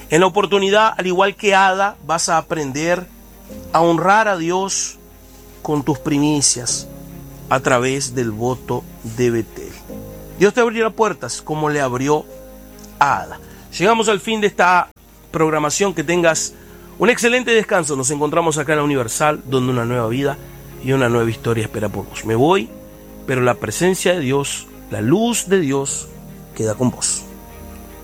En la oportunidad, al igual que Ada, vas a aprender a honrar a Dios con tus primicias a través del voto de Betel. Dios te abrirá puertas como le abrió a Ada. Llegamos al fin de esta programación. Que tengas un excelente descanso. Nos encontramos acá en la Universal, donde una nueva vida y una nueva historia espera por vos. Me voy, pero la presencia de Dios, la luz de Dios, queda con vos.